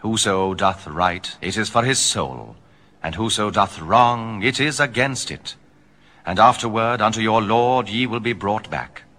Whoso doth right, it is for his soul, and whoso doth wrong, it is against it. And afterward unto your Lord ye will be brought back.